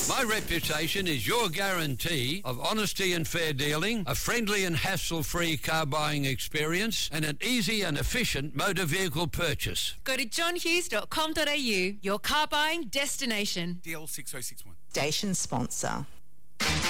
My reputation is your guarantee of honesty and fair dealing, a friendly and hassle-free car buying experience, and an easy and efficient motor vehicle purchase. Go to johnhughes.com.au, your car buying destination. DL 6061. Station sponsor.